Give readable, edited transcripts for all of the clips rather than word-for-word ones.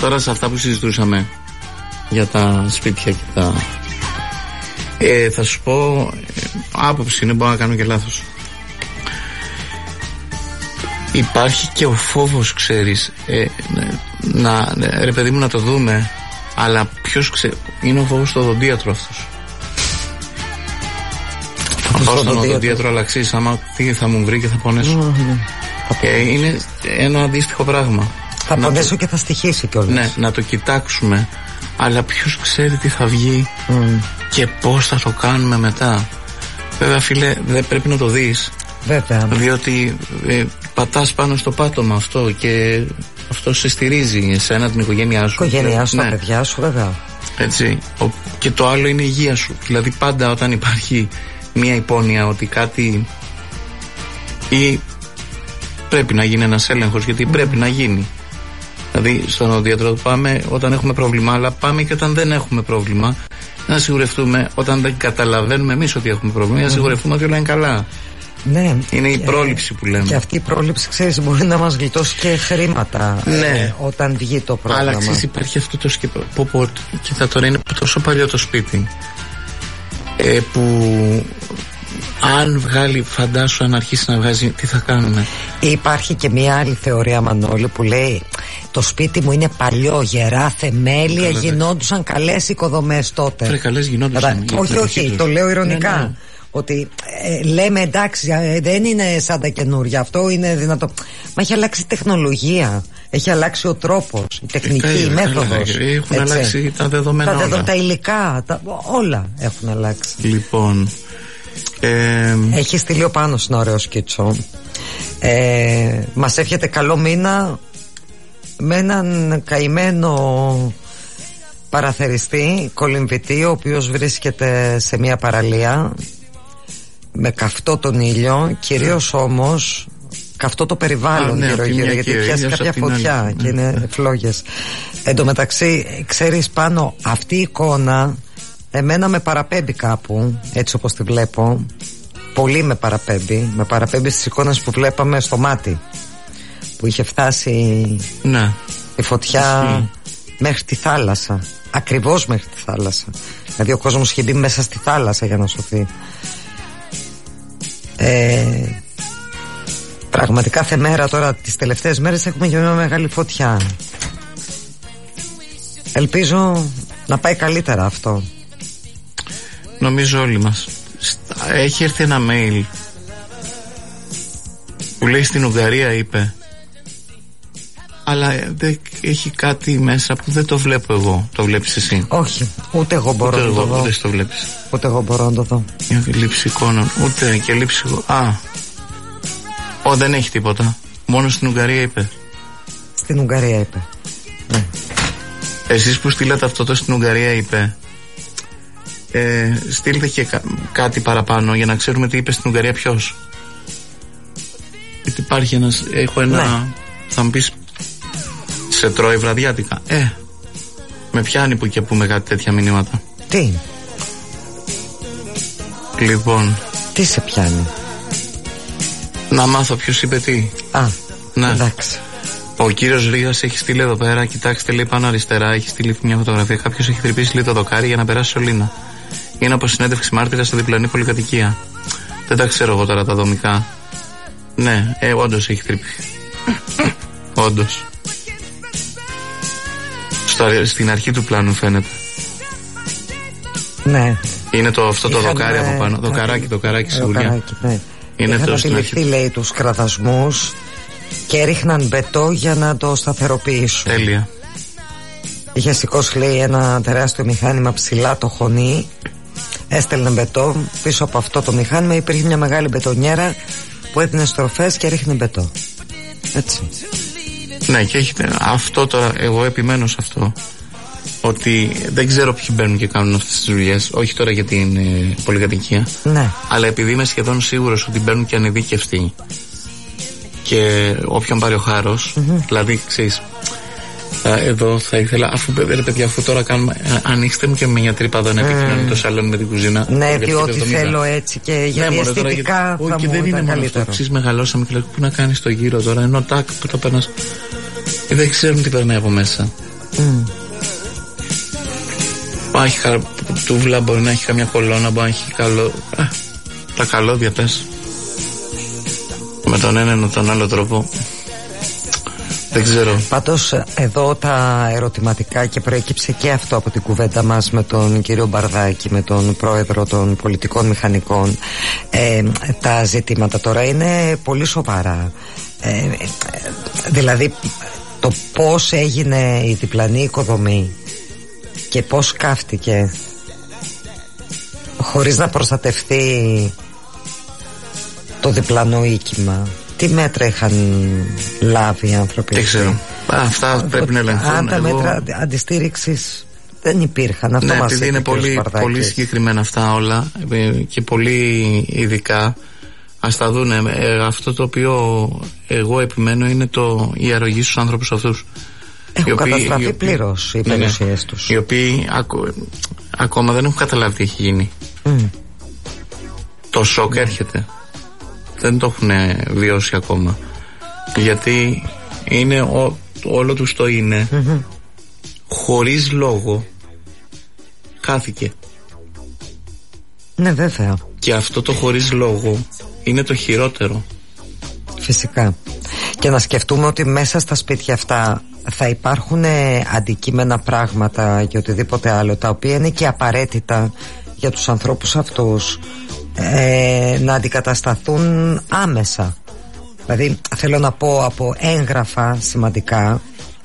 τώρα σε αυτά που συζητούσαμε για τα σπίτια και τα... θα σου πω άποψη είναι, μπορώ να κάνω και λάθος. Υπάρχει και ο φόβος, ξέρεις, ρε παιδί μου, να το δούμε, αλλά ποιος ξέρει, είναι ο φόβος στο οδοντίατρο αυτός. Θα πάω στον οδοντίατρο, αλλά ξέρεις, άμα θα μου βρει και θα πονέσω. Είναι ένα αντίστοιχο πράγμα. Θα πονέσω και θα στοιχήσει κιόλας. Ναι, να το κοιτάξουμε, αλλά ποιος ξέρει τι θα βγει και πώς θα το κάνουμε μετά. Βέβαια, φίλε, δεν πρέπει να το δεις. Βέβαια. Διότι πατάς πάνω στο πάτωμα αυτό και αυτό σε στηρίζει εσένα, την οικογένειά σου. Οικογένειά σου, τα παιδιά σου, βέβαια. Έτσι. Και το άλλο είναι η υγεία σου. Δηλαδή, πάντα όταν υπάρχει μια υπόνοια ότι κάτι ή πρέπει να γίνει ένας έλεγχος, γιατί πρέπει να γίνει. Δηλαδή, στον οδοντίατρο πάμε όταν έχουμε πρόβλημα, αλλά πάμε και όταν δεν έχουμε πρόβλημα. Να σιγουρευτούμε όταν δεν καταλαβαίνουμε εμείς ότι έχουμε πρόβλημα, να σιγουρευτούμε ότι όλα είναι καλά. Ναι, είναι η πρόληψη που λέμε. Και αυτή η πρόληψη, ξέρεις, μπορεί να μας γλιτώσει και χρήματα. Ναι. Όταν βγει το πρόβλημα. Αλλά ξέρεις, υπάρχει αυτό το σκεπτικό. Κοίτα, τώρα είναι τόσο παλιό το σπίτι, που αν βγάλει, φαντάσου, αν αρχίσει να βγάζει, τι θα κάνουμε. Υπάρχει και μια άλλη θεωρία, Μανώλη, που λέει το σπίτι μου είναι παλιό, γερά θεμέλια, γινόντουσαν καλές οικοδομές τότε. Φρε, καλές γινόντουσαν. Όχι, το λέω ηρωνικά. Ναι. Ότι λέμε εντάξει, δεν είναι σαν τα καινούρια, αυτό είναι δυνατό. Μα έχει αλλάξει η τεχνολογία, έχει αλλάξει ο τρόπος, η τεχνική, η μέθοδος. Έχουν αλλάξει τα δεδομένα. Τα υλικά, όλα έχουν αλλάξει. Λοιπόν, έχει στείλει ο Πάνος ένα ωραίο σκίτσο. Μας εύχεται καλό μήνα με έναν καημένο παραθεριστή, κολυμβητή, ο οποίος βρίσκεται σε μια παραλία με καυτό τον ήλιο, κυρίως όμως καυτό το περιβάλλον γύρω-γύρω, γιατί πιάσει κάποια φωτιά και είναι φλόγες. Εν τω μεταξύ, ξέρεις, Πάνω, αυτή η εικόνα εμένα με παραπέμπει κάπου, έτσι όπως τη βλέπω. Πολύ με παραπέμπει στις εικόνες που βλέπαμε στο Μάτι, που είχε φτάσει η φωτιά μέχρι τη θάλασσα, ακριβώς μέχρι τη θάλασσα. Δηλαδή ο κόσμος είχε μπει μέσα στη θάλασσα για να σωθεί. Πραγματικά θεμέρα τώρα, τις τελευταίες μέρες έχουμε και μια μεγάλη φωτιά. Ελπίζω να πάει καλύτερα αυτό. Νομίζω όλοι μας. Έχει έρθει ένα mail που λέει στην Ουγγαρία, είπε, αλλά έχει κάτι μέσα που δεν το βλέπω εγώ. Το βλέπεις εσύ? Όχι, ούτε εγώ μπορώ να το δω. Ούτε το βλέπεις. Ούτε εγώ μπορώ να το δω. Λήψη εικόνων, ούτε και λήψη. Δεν έχει τίποτα. Μόνο στην Ουγγαρία είπε. Στην Ουγγαρία είπε. Ναι. Εσείς που στείλατε αυτό το στην Ουγγαρία είπε, στείλτε και κάτι παραπάνω για να ξέρουμε τι είπε στην Ουγγαρία ποιος. Γιατί υπάρχει ένας, έχω ένα, ναι. Θα μου πεις, σε τρώει βραδιάτικα. Με πιάνει που και πούμε κάτι τέτοια μηνύματα. Τι? Λοιπόν, τι σε πιάνει? Να μάθω ποιος είπε τι. Ναι. Εντάξει. Ο κύριος Ρίγας έχει στείλει εδώ πέρα, κοιτάξτε, λέει πάνω αριστερά, έχει στείλει μια φωτογραφία. Κάποιος έχει τρυπήσει λίγο το δοκάρι για να περάσει σωλήνα. Είναι από συνέντευξη μάρτυρα σε διπλανή πολυκατοικία. Δεν τα ξέρω εγώ τώρα τα δομικά. Ναι, όντως έχει τρυπήσει. Όντως. Στην αρχή του πλάνου φαίνεται. Ναι. Είναι αυτό το δοκάρι από πάνω. Δοκαράκι στη γουλιά. Ναι. Είχαν αντιληφθεί, λέει, τους κραδασμούς και ρίχναν μπετό για να το σταθεροποιήσουν. Τέλεια. Είχε σηκώσει, λέει, ένα τεράστιο μηχάνημα ψηλά το χωνί, έστελνε μπετό. Πίσω από αυτό το μηχάνημα υπήρχε μια μεγάλη μπετονιέρα που έδινε στροφές και ρίχνε μπετό. Έτσι. Ναι, και έχετε αυτό τώρα, εγώ επιμένω σε αυτό, ότι δεν ξέρω ποιοι μπαίνουν και κάνουν αυτές τις δουλειές. Όχι τώρα για την πολυκατοικία, ναι. Αλλά επειδή είμαι σχεδόν σίγουρος ότι μπαίνουν και ανειδίκευτοι και όποιον πάρει ο χάρος, δηλαδή, ξέρεις, εδώ θα ήθελα, αφού τώρα κάνουμε, ανοίξτε μου και με μια τρύπα εδώ να επικοινωνεί το σαλόνι με την κουζίνα. Ναι, διότι θέλω έτσι και γιατί αισθητικά θα μου δεν είναι μόνο αυτό. Ξέρεις, μεγαλώσαμε και λέω, πού να κάνεις το γύρο τώρα, ενώ τάκ που το περνάς. Δεν ξέρουν τι περνάει από μέσα. Τούβλα μπορεί να έχει καμιά κολόνα, μπορεί να έχει καλό. Τα καλώδια πες. Με τον έναν ή τον άλλο τρόπο. Δεν ξέρω. Πάντως εδώ τα ερωτηματικά, και προέκυψε και αυτό από την κουβέντα μας με τον κύριο Μπαρδάκη, με τον πρόεδρο των πολιτικών μηχανικών, τα ζητήματα τώρα είναι πολύ σοβαρά. Δηλαδή το πώς έγινε η διπλανή οικοδομή και πώς κάφτηκε χωρίς να προστατευτεί το διπλανό οίκημα. Τι μέτρα είχαν λάβει οι άνθρωποι? Δεν ξέρω. Αυτά πρέπει να ελεγχθούν. Αν τα μέτρα αντιστήριξης δεν υπήρχαν. Αυτό μας επειδή είναι πολύ συγκεκριμένα αυτά όλα και πολύ ειδικά, ας τα δούνε. Αυτό το οποίο εγώ επιμένω είναι η αρρωγή στους άνθρωπους αυτούς. Έχουν καταστραφεί πλήρως οι περιουσίες τους. Οι οποίοι ακόμα δεν έχουν καταλάβει τι έχει γίνει. Το σοκ έρχεται. Δεν το έχουν βιώσει ακόμα. Γιατί είναι όλο τους το είναι. Χωρίς λόγο κάθηκε. Ναι, βέβαια. Και αυτό το χωρίς λόγο είναι το χειρότερο. Φυσικά. Και να σκεφτούμε ότι μέσα στα σπίτια αυτά θα υπάρχουν αντικείμενα, πράγματα και οτιδήποτε άλλο, τα οποία είναι και απαραίτητα για τους ανθρώπους αυτούς να αντικατασταθούν άμεσα. Δηλαδή θέλω να πω από έγγραφα σημαντικά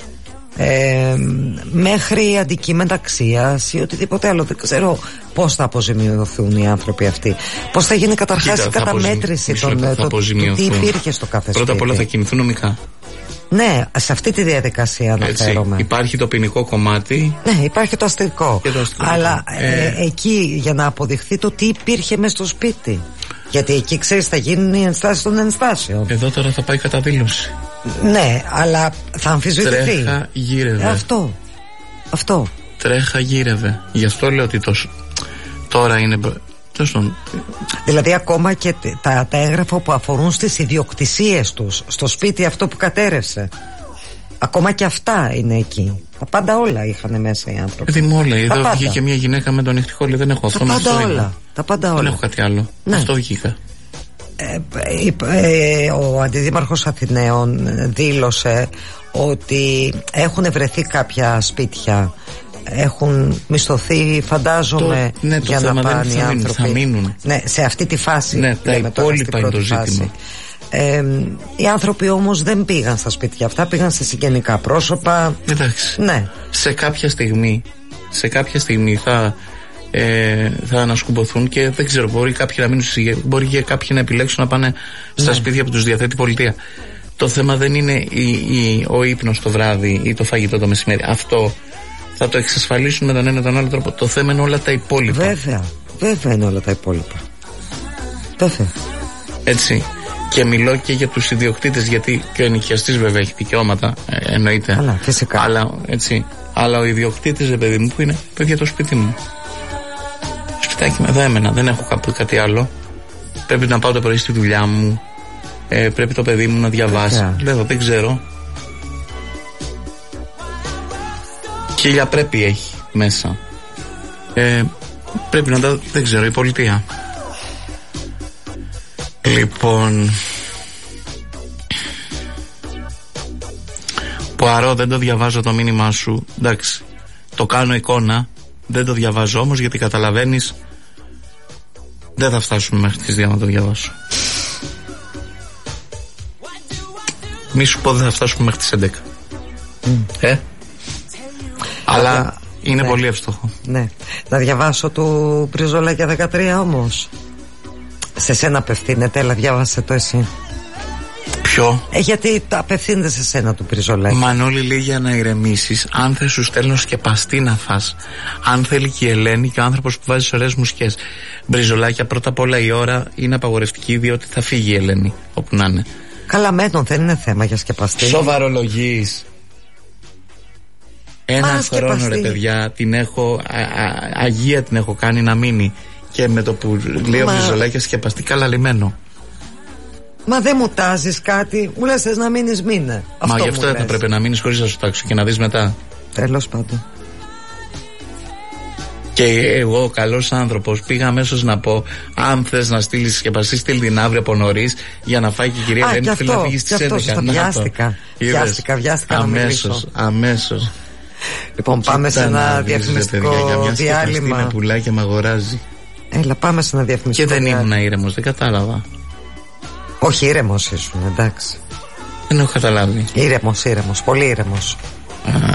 μέχρι αντικείμενα αξίας ή οτιδήποτε άλλο. Δεν ξέρω πώς θα αποζημιωθούν οι άνθρωποι αυτοί. Πώς θα γίνει καταρχάς η καταμέτρηση του τι υπήρχε στο κάθε σπίτι. Πρώτα απ' όλα θα κινηθούν νομικά. Ναι, σε αυτή τη διαδικασία αναφέρομαι. Υπάρχει το ποινικό κομμάτι. Ναι, υπάρχει το αστικό. Αλλά εκεί για να αποδειχθεί το τι υπήρχε μες στο σπίτι. Γιατί εκεί ξέρεις θα γίνουν οι ενστάσεις των ενστάσεων. Εδώ τώρα θα πάει καταδήλωση. Ναι, αλλά θα αμφισβητηθεί. Τρέχα γύρευε. Αυτό. Τρέχα γύρευε. Γι' αυτό λέω ότι τώρα είναι. Δηλαδή ακόμα και τα έγγραφα που αφορούν στις ιδιοκτησίες τους, στο σπίτι αυτό που κατέρευσε, ακόμα και αυτά είναι εκεί. Τα πάντα όλα είχαν μέσα οι άνθρωποι. Δηλαδή όλα. Εδώ βγήκε μια γυναίκα με τον νυχτικό, λέει δεν έχω αυτό. Τα πάντα όλα. Δεν έχω κάτι άλλο. Ναι. Αυτό βγήκα. Ο αντιδήμαρχος Αθηναίων δήλωσε ότι έχουν βρεθεί κάποια σπίτια, έχουν μισθωθεί, φαντάζομαι, για να πάνε οι άνθρωποι. Θα μείνουν. Ναι, σε αυτή τη φάση. Ναι, τα υπόλοιπα είναι το ζήτημα. Οι άνθρωποι όμως δεν πήγαν στα σπίτια αυτά, πήγαν σε συγγενικά πρόσωπα. Εντάξει. Ναι. Σε κάποια στιγμή θα ανασκουμποθούν και δεν ξέρω, μπορεί κάποιοι να μείνουν μπορεί και κάποιοι να επιλέξουν να πάνε στα σπίτια που τους διαθέτει η πολιτεία. Το θέμα δεν είναι ο ύπνος το βράδυ ή το φαγητό το μεσημέρι. Αυτό θα το εξασφαλίσουν με τον ένα ή τον άλλο τρόπο. Το θέμα είναι όλα τα υπόλοιπα. Βέβαια είναι όλα τα υπόλοιπα. Βέβαια. Έτσι. Και μιλώ και για τους ιδιοκτήτες, γιατί και ο ενοικιαστής βέβαια έχει δικαιώματα, εννοείται. Αλλά, φυσικά. Αλλά ο ιδιοκτήτης, παιδί μου, που είναι παιδιά το σπίτι μου. Σπιτάκι με εδώ έμενα, δεν έχω κάτι άλλο. Πρέπει να πάω το πρωί στη δουλειά μου. Πρέπει το παιδί μου να διαβάσει. Λέω, δεν ξέρω. Χίλια πρέπει έχει μέσα. Πρέπει να τα, δεν ξέρω, η πολιτεία. Λοιπόν, Ποαρό, δεν το διαβάζω το μήνυμά σου. Εντάξει, το κάνω εικόνα. Δεν το διαβάζω όμως, γιατί καταλαβαίνεις, δεν θα φτάσουμε μέχρι τις 2 να το διαβάσω. Μη σου πω δεν θα φτάσουμε μέχρι τις 11. Αλλά είναι πολύ εύστοχο. Ναι. Να διαβάσω του Μπριζολάκια 13 όμως. Σε σένα απευθύνεται, αλλά διάβασε το εσύ. Ποιο? Γιατί απευθύνεται σε σένα του Μπριζολάκη. Μανώλη λέει για να ηρεμήσεις. Αν θες σου στέλνω σκεπαστή να φας. Αν θέλει και η Ελένη και ο άνθρωπος που βάζει ωραίες μουσικές. Μπριζολάκια, πρώτα απ' όλα η ώρα είναι απαγορευτική, διότι θα φύγει η Ελένη όπου να είναι. Καλά, μέτων δεν είναι θέμα για σκεπαστή. Σοβαρολογείς. Ένα χρόνο ρε παιδιά, την έχω αγία την έχω κάνει να μείνει. Και με το που λέει ο Μπριζολάκια σκεπαστή, καλά λιμένο. Μα δεν μου τάζεις κάτι, μου λες θες να μείνεις, μείνε. Μα γι' αυτό δεν θα πρέπει να μείνεις χωρίς να σου τάξω και να δεις μετά. Τέλος πάντων. Και εγώ, ο καλός άνθρωπος, πήγα αμέσως να πω: αν θες να στείλεις συσκευασία, στείλ την αύριο από νωρίς για να φάει και η κυρία Ελένη. Θέλει να φύγει στις 11. Βιάστηκα αμέσως. Λοιπόν, πάμε σε ένα διαφημιστικό διάλειμμα. Είναι πουλάει και μαγοράζει. Έλα, πάμε σε ένα διαφημιστικό. Και δεν ήμουν ήρεμος, δεν κατάλαβα. Όχι, ήρεμος ήσουν, εντάξει. Δεν έχω καταλάβει. Ήρεμος, πολύ ήρεμος.